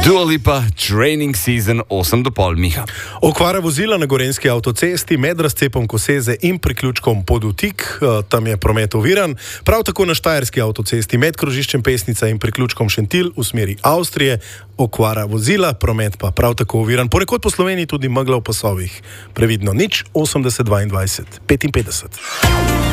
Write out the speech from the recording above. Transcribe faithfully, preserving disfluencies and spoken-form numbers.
Dua Lipa, Training Season, osem do pol, Miha. Okvara vozila na gorenjski avtocesti med razcepom Koseze in priključkom Podutik, tam je promet oviran. Prav tako na štajerski avtocesti med krožiščem Pesnica in priključkom Šentilj v smeri Avstrije, okvara vozila, promet pa prav tako oviran. Ponekod po Sloveniji tudi megla v pasovih. Previdno nič, osemdeset dvaindvajset petinpetdeset.